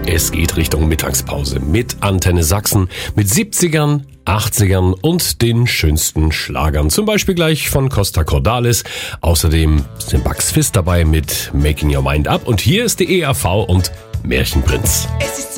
Es geht Richtung Mittagspause mit Antenne Sachsen, mit 70ern, 80ern und den schönsten Schlagern. Zum Beispiel gleich von Costa Cordalis. Außerdem sind Bugs Fizz dabei mit Making Your Mind Up. Und hier ist die ERV und Märchenprinz. Es ist